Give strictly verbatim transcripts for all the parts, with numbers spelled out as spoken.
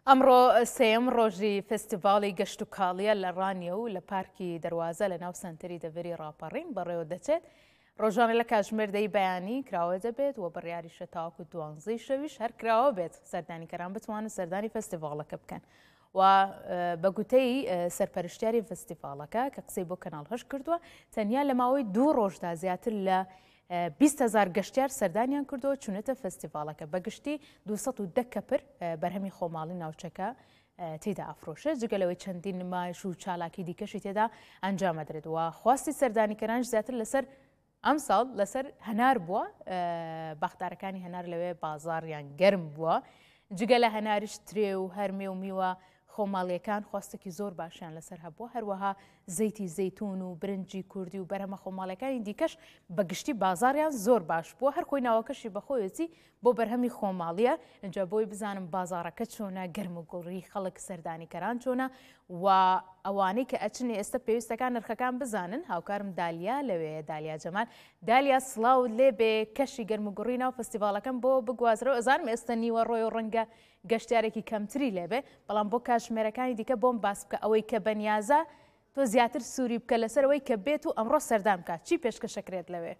ئەمڕۆ سێم ڕۆژی فستیڤاڵی گەشت و کاڵیە لە ڕانیە و لە پارکی دەروازە لە ناو سنتەری دەڤری ڕاپەڕین بەڕێوە دەچێت. ڕۆژانە لە کاتژمێردەی بەیانی کراوە دەبێت و بڕیاریشە تاوەکو دوانزەی شەویش هەر کراوە بێت سەردانیکەران بتوانن سەردانی فستیڤاڵەکە بکەن. و بە گوتەی سەرپەرشتیاری فستیڤاڵەکە کە قسەی بۆ کەناڵ هەش کردووە تەنیا لە ماوەی دوو ڕۆژدا زیاتر لە بیست هەزار گەشتیار سەردانیان کردەوە چونێتە فستیڤاڵەکە بەگشتی دووسەد و دە کەپر بەرهەمی خۆماڵی ناوچەکە تێدا ئافرۆشە جگەلەوەی چەندین نمایش و چالاکی دیکەشی تێدا ئەنجامەدرێت و خواستی سەردانیکەرانش زیاتر لەسەر ئەم ساڵ لەسەر هەنار بووە باخدارەکانی هەنار لەوێ بازاڕیان گەرم بووە جگە لە هەناریش ترێ و هەرمێ و میوە خۆماڵیەکان خواستێکی زۆر باشیان لەسەر هەبووە هەروەها زەیتی زەیتون و برنجی کوردی و بەرهەمە خۆماڵەکانی دیکەش بەگشتی بازاڕیان زۆر باش بووە هەر خۆی ناوەکەشی بەخۆیەتی بۆ بەرهەمی خۆماڵیە اینجا بۆی بزانم بازاڕەکە چۆنە گەرم و گوڵی خەڵک سەردانیکەران چۆنە و ئەوانەی کە ئەچنی ئێستا پێویستەکان نرخەکان بزانن هاوکارم دالیا لەوەیە دالیا جەمال دالیا سڵاو لێبێ کەشی گەرم و گوڕی ناو فستیڤاڵەکەم بۆ بگوازرەوە ئەزانم ئێستا نیوە ڕۆی و ڕەنگە گەشتیارێکی کەمتری لێبێ بەڵام بۆ کاتژمێرەکانی دیکە بۆم باس بکە ئەوەی کە بەنیازە تۆ زیاتر سووری بکە لەسەرەوەی کە بێت و ئەمڕۆ سەردان بکات چی پێشکەشەکرێت لەوێ؟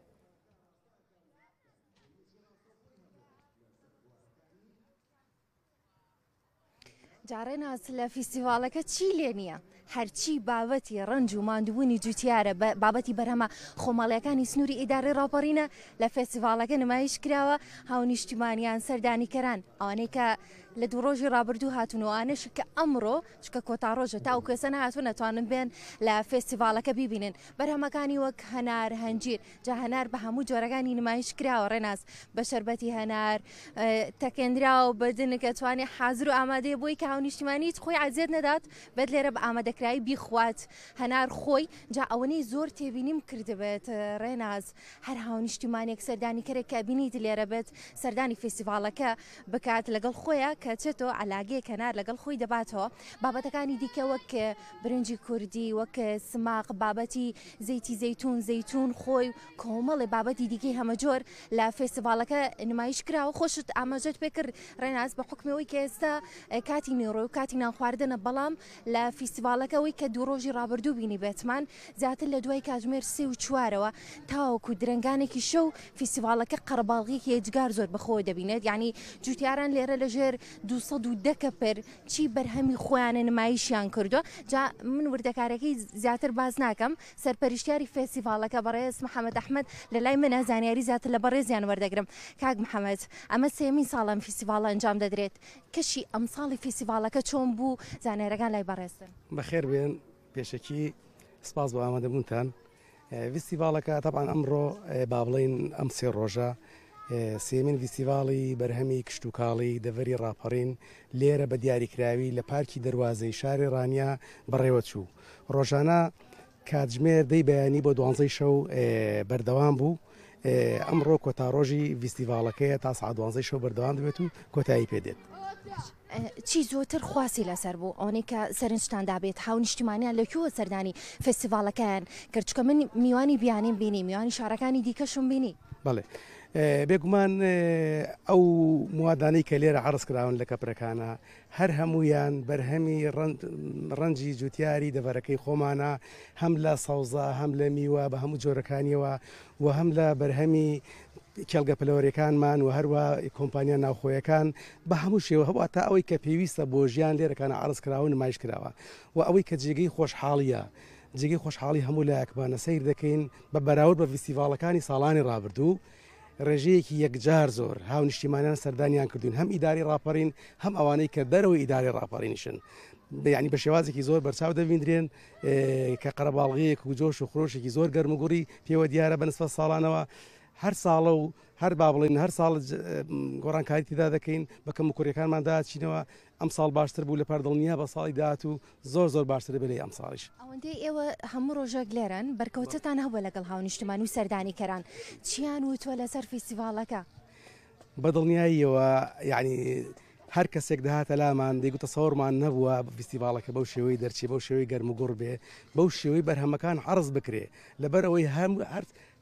جارێناس لە فیستیڤاڵەکە چی لێ نییە؟ هەرچی بابەتی ڕنج و ماندوونی جوتیارە بابەتی بەرهەمە خۆماڵیەکانی سنووری ئیدارەی ڕاپەڕینە لە فێستیڤاڵەکە نمایش کراوە هاونیشتیمانیان سەردانیکەران ئەوانەی کە لە دوو ڕۆژی ڕابردوو هاتوونەوەوانش کە ئەمڕۆ چکە کۆتا ڕۆژە تا و کێسە نهاتوون نەتوانن بێن لە فێستیڤاڵەکە بیبینن بەرهەمەکانی وەک هەنار هەنجیر جا هەنار بە هەموو جۆرەکانی نمایش کراوە ڕێناس بە شەربەتی هەنار تەکێنراوە بەدنکە توانێ حازر و ئامادەیە بۆی کە هاونیشتیمانیت خۆی عەزیێت نەدات بێت لێرە بە ئامادەکرایی بیخوات هەنار خۆی جا ئەوەنەی زۆر تێبینیم کردبێت ڕێناز هەر هاونیشتیمانێک سەردانیکەرێک کە بینیت لێرە بێت سەردانی فێستیڤاڵەکە بکات لەگەڵ خۆیە کە چێتەوە علاگەیە کەنار لەگەڵ خۆی دەباتەوە بابەتەکانی دیکە وەک برنجی کوردی وەک سماق بابەتی زەیتی زەیتون زەیتون خۆی کۆمەڵێ بابەتی دیکەی هەمە جۆر لە فێستیڤاڵەکە نمایش کراوە خۆشت ئاماژەت پێ کرد ڕێناز بە حکمەوەی کە ئێستا کاتی نیڕۆی و کاتی نانخواردنە بەڵام لە فیستیڤاڵەکەەوەی کە دوو ڕۆژی ڕابردوو بینی بێتمان زیاتر لە دوای کاتژمێر سێ و چوارەوە تاوەکو درنگانێکی شەو فیستیڤاڵەکە قەرەباڵغیەکی هێجگار زۆر بەخۆ دەبینێت یعنی جوتیاران لێرە لەژێر دووسەد و دە کەپر چی بەرهەمی خۆیانە نمایشیان کردووە جا من وردەکارەکەی زیاتر باز ناکەم سەرپەرشتیاری فێستیڤاڵەکە بەڕێز محەممەد ئەحمەد لە لای منە زانیاری زیاتر لە بەڕێزیان وەردەگرم کاک محەممەد ئەمە سێمین ساڵم فیستیڤاڵە ئەنجام دەدرێت کەشی ئەم ساڵی فیستیڤاڵەکە چۆن بوو زانیارەکان لای بەڕێزن بەخێر بێن پێشەکی سپاس بۆ ئامادەبوونتان فیستیڤاڵەکە تەبعاً ئەمڕۆ با بڵێن ئەم سێ ڕۆژە سێمین فیستیڤاڵی بەرهەمی کشت و کاڵی دەڤەری ڕاپەڕین لێرە بە دیاریکراوی لە پارکی دەروازەی شاری ڕانیا بەڕێوە چوو ڕۆژانە کاتژمێر دەی بەیانی بۆ دوانزەی شەو بەردەوام بوو ئەمڕۆ کۆتا ڕۆژی فیستیڤاڵەکەیە تا سعات دوانزەی شەو بەردەوام دەبێت و کۆتایی پێدێت چی زۆرتر خواسی لەسەر بوو ئەوەی کە سەرنجتان دابێت هاونیشتیمانیان لەکوێوە سەردانی فێستیڤاڵەکەیان کرد چکە من میوانی بیانیم بینی میوانی شارەکانی دیکەشم بینی بەڵێ بێگومان ئەو موادانەی کە لێرە عرض کراون لە کەپرەکانە هەر هەمویان بەرهەمی ڕەنجی جوتیاری دەڤەرەکەی خۆمانە هەم لە سەوزە هەم لە میوە بە هەموو جۆرەکانیەوە و هەم لە بەرهەمی کێڵگە پلەوەریەکانمان و هەروە کۆمپانیا ناوخۆیەکان بە هەموو شێوە هەبوو تا ئەوەی کە پێویستە بۆ ژیان لێرەکانە عرض کراون نمایش کراوە و ئەوەی کە جێگەی خۆشحاڵیە جێگەی خۆشحاڵی هەموو لایەکمانە سیر دەکەین بە بەراورد بە فیستیڤاڵەکانی ساڵانی ڕابردوو ڕێژەیەکی یەکجار زۆر هاونیشتیمانیان سەردانیان کردوین هەم ئیداری ڕاپەڕین هەم ئەوانەی کە دەرەوەی ئیداری ڕاپەڕینیشن ینی بە شێوازێکی زۆر بەرچاو دەبیندرێن کە قەرەباڵغەیەک و جۆش و خۆشێکی زۆر گەرم و گوڕی پێوە دیارە بە نسبەت ساڵانەوە هەر ساڵە و هەر با بڵێن هەر ساڵ گۆڕانکاری تێدا دەکەین بەکەم و کوڕیەکانمان داچینەوە ئەم ساڵ باشتر بوو لە پاردڵنیا بە ساڵی داهات و زۆر زۆر باشتر بێت ئەم ساڵیش ئەوەندەی ئێوە هەموو ڕۆژێک لێرن بەرکەوتتان هەبووە لەگەڵ هاونیشتیمانی و سەردانیکەران چیان وتوە لەسەر فیستیڤاڵەکە بەدڵنیاییەوە یعنی هەر کەسێک دەهاتە لامان دەیگوتە سەوڕمان نەبووە فیستیڤاڵەکە بەو شێوەی دەرچی بەو شێوەی گەرم و گوڕ بێ بەو شێوەی بەرهەمەکان عرض بکرێ لەبەر ئەوەی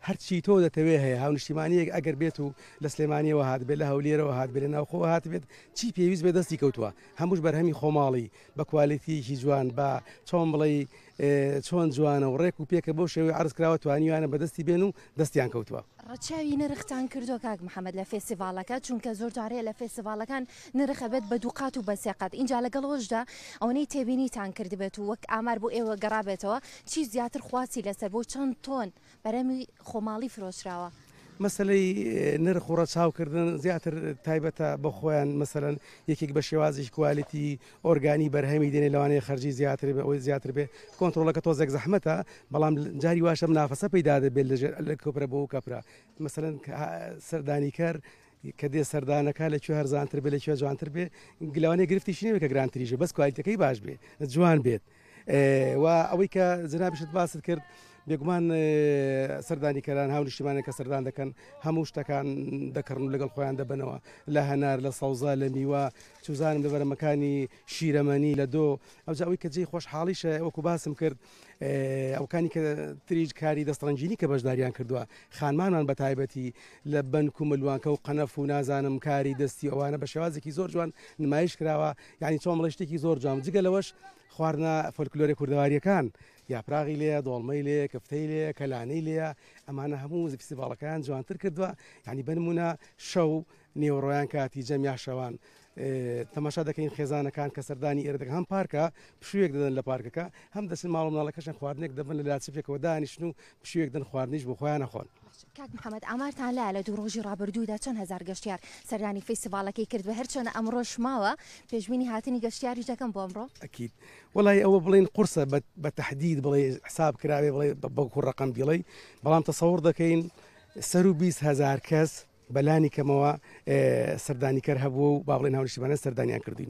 هەرچی تۆ دەتەوێ هەیە هاونیشتیمانیەک ئەگەر بێت و لە سلێمانیەوە هات بێت لە هەولێرەوە هات بێت لە ناوخۆ هات بێت چی پێویست بێ دەستی کەوتووە هەمووش بەرهەمی خۆماڵی بە کوالیتیەکی جوان بە چۆن بڵێ چۆن جوانە و ڕێک و پێکە بۆ شێوەی عرضکراوە توانیوانە بەدەستی بێن و دەستیان کەوتووە. ڕەچاوی نرختان کردو کاک محەممەد لە فێستیڤالەکە چونکە زۆر جارەیە لە فێستیڤالەکان نرخە بێت بە دووقات و بەسێقات اینجا لەگەڵەوەشدا ئەوەی تێبینیتان کردبێت و وەک ئامار بۆ ئێوە گەڕابێتەوە چی زیاتر خواسی لەسەر بۆ چەند تۆن بەرەمی خۆماڵی فرۆشراوە. مەسلەی نرخ و ڕەچاوکردن زیاتر تایبەتە بە خۆیان مەسەرەن یەکێک بە شێوازی کوالیتی ئۆرگانی بەرهەمی دێنێ لەوانەیە خەرجی زیاتر بێ ئەوی زیاتر بێ کۆنتترۆلەکە تۆزێک زەحمەتە بەڵام جاری واشە منافەسە پەیدا دەبێت لە کۆپرە بۆ کەپرا مەسەرەن سەردانیکەر کە دێ سەردانەکە لەکوێ هەرزانتر بێ لەکوێ جوانتر بێ گلەوانەیە گرفتی شنێ کە گرانتریژە بەس کوالیتەکەی باش بێ جوان بێت و ئەوەی کە جنابیشت باست کرد بێگومان سەردانیکەران هاونیشتیمانە کە سەردان دەکەن هەموو شتەکان دەکڕن و لەگەڵ خۆیان دەبنەوە لە هەنار لە سەوزە لە میوە چوزانم لەبەرەمەکانی شیرەمەنی لە دۆ ئەوجا ئەوەی کە جێی خۆشحاڵیشە وەکو باسم کرد ئەوکانی کە تریج کاری دەستڕنجینی کە بەشداریان کردووە خانمانان بە تایبەتی لە بنک و ملوانکە و قەنەف و نازانم کاری دەستی ئەوانە بە شێوازێکی زۆر جوان نمایش کراوە یعنی چۆن بڵێ شتێکی زۆر جوان جگە لەوەش خواردنە فۆلکلۆری کوردەواریەکان یاپراغی لێ دۆڵمەی لێ کەفتەی لێ کەلانەی لێ ئەمانە هەموو فستیڤاڵەکان جوانتر کردووە یعنی بنمونە شەو نێوڕۆیان کاتی جەمیا شەوان تەماشا دەکەین خێزانەکان کە سەردانی ئێرەدەکە هەم پارکە پشوویەک دەدەن لە پارکەکە هەم دەچن ماڵ ماڵەکەشان خواردنێک دەبن لە لاچفێکەوە دانیشتن و پشوویەک دەن خواردنیش بۆ خۆیان نەخۆن. کاک محەممەد ئامارتان لە لە دوو ڕۆژی ڕابردوودا چەند هزار گەشتیار سەردانی فێستیڤاڵەکەی کرد بە هەرچەنە ئەمڕۆش ماوە پێشبینی هاتنی گەشتیاری دەکەم بۆ ئەمڕۆ ئەکید وڵی ئەوە بڵێن قورسە بە تەحدید بڵێ حساب کراوێ بڵێ بە کوڕەقەم بیڵێ بەڵام تەسەوڕ دەکەین سەر و بیست هزار کەس بەلانی کەمەوە سەردانیکەر هەبوو و با بڵێن هاونیشتیمانە سەردانیان کردوین.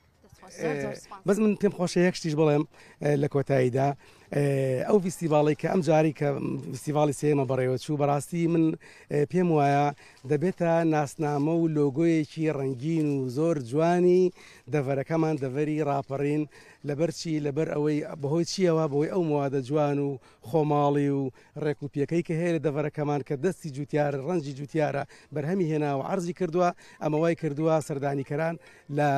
بەس من پێم خۆشە یەک شتیش بڵێم لە کۆتاییدا ئەو فستیڤاڵی کە ئەم جاری کە فستیڤاڵی سێمە بەڕێوە چوو بەڕاستی من پێم وایە دەبێتە ناسنامە و لۆگۆیەکی ڕەنگین و زۆر جوانی دەڤەرەکەمان دەڤەری ڕاپەڕین لەبەرچی لەبەر ئەوەی بەهۆی چیەوە بۆی ئەو موادە جوان و خۆماڵی و ڕێک و پێکەی کە هەیە لە دەڤەرەکەمان کە دەستی جوتیارە ڕەنجی جوتیارە بەرهەمی هێنا و عەرزی کردووە ئەمەوای کردووە سەردانیکەران لە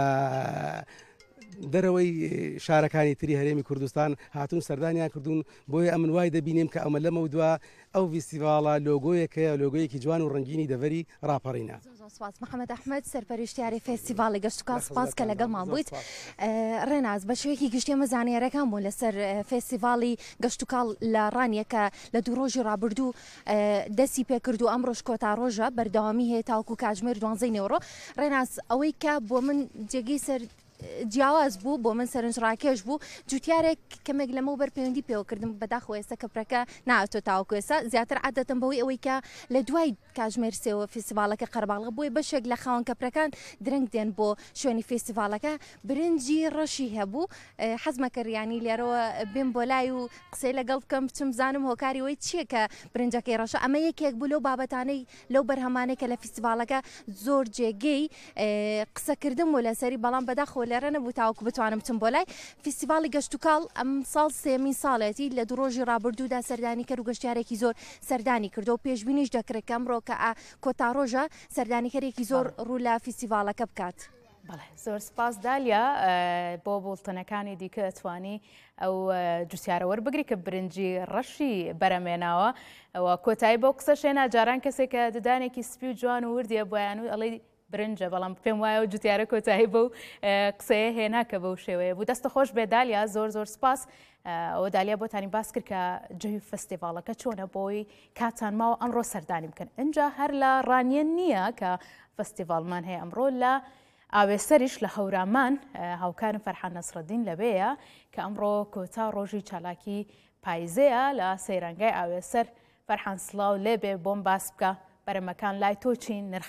دەرەوەی شارەکانی تری هەرێمی کوردستان هاتون سەردانیان کردوون بۆیە ئەمن وای دەبینیم کە ئەمە لەمە دووە ئەو فستیڤاڵە لۆگۆیەکەیە لۆگۆیەکی جوان و ڕەنگینی دەڤەری ڕاپەڕینە. سپاس محەممەد ئەحمەد سەرپەرشتیاری فێستیڤاڵی گەشتوکاڵ سپاس کە لەگەڵمان بوویت. ڕێناز بە شوەیەکی گشتێمە زانیارەکان بوون لەسەر فێستیڤاڵی گەشتوکاڵ لە ڕانیە کە لە دوو ڕۆژی ڕابردوو دەستی پێکرد و ئەمڕۆژ کۆتا ڕۆژە بەردەوامی هەیە تاوکو کاتژمێر دوانزەی نێوڕۆ. ڕێناز ئەوەی کە بۆ من جێگەی سەر جیاواز بوو بۆ من سەرنجڕاکێش بوو جوتیارێک کەمێک لەمە بەر پەیوەندی پێوەکردم بەداخۆ ئێستا کەپرەکە ناوەتۆ تاوەکو ئێستا زیاتر عادەتەن بەوەی ئەوەی کە لە دوای کاتژمێر سێوە فستیڤاڵەکە قەرباڵغە بۆی بەشێک لە خاوەن کەپرەکان درەنگ دێن بۆ شوێنی فستیڤاڵەکە برنجی ڕەشی هەبوو حەزمە کردیانی لێرەوە بێم بۆ لای و قسەی لەگەڵ بکەم بچم بزانم هۆکاری وی چییە کە برنجەکەی ڕەشە ئەمە یەکێک بوو لەو بابەتانەی لەو بەرهەمانەی کە لە فستیڤاڵەکە زۆر جێگەی قسەکردم و لەسەری بەڵام بەداخۆ لێرە نەبوو تاوەکو بتوانم بچم بۆ لای فستیڤاڵی گەشتوکاڵ ئەم ساڵ سێمین ساڵێتی لە دوو ڕۆژی ڕابردوودا سەردانی کرد و گەشتیارێکی زۆر سەردانی کردو و پێشبینیش دەکرێت کە ئەمڕۆ کە کۆتا ڕۆژە سەردانیکەرێکی زۆر ڕوو لە فستیڤاڵەکە بکات. بەڵێ زۆر سپاس دالیا بۆ بوڵتنەکانی دیکە ئەتوانی ئەو جوتیارە وەربگری کە برنجی ڕەشی بەرەمێناوە ئەوە کۆتایی بۆ قسە شێنا جاران کەسێک کە ددانێکی سپی و جوان و وردیە بۆیان و ئەڵێ برنجە بەڵام پێم وایە و جوتیارە کۆتایی بە و قسەیە هێناکە بەو شێوەیە بوو دەستە خۆش بێ دالیا زۆر زۆر سپاس ئەوە دالیا بۆتانی باس کرد کە جەوی فستیڤاڵەکە چۆنە بۆی کاتان ماوە ئەمڕۆ سەردانی بکەن اینجا هەر لە ڕانیە نییە کە فستیڤاڵمان هەیە ئەمڕۆ لە ئاوێسەریش لە هەورامان هاوکارم فەرحان نەسرەدین لەبەیە کە ئەمڕۆ کۆتا ڕۆژی چالاکی پایزەیە لە سەیرانگای ئاوێسەر فەرحان سڵاو لێبێ بۆم باس بکە بەرەمەکان لای تۆ چین نرخ